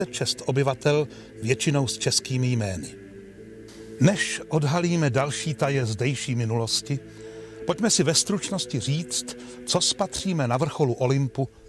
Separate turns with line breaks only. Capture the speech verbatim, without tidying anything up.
čest obyvatel většinou s českými jmény. Než odhalíme další taje zdejší minulosti, pojďme si ve stručnosti říct, co spatříme na vrcholu Olympu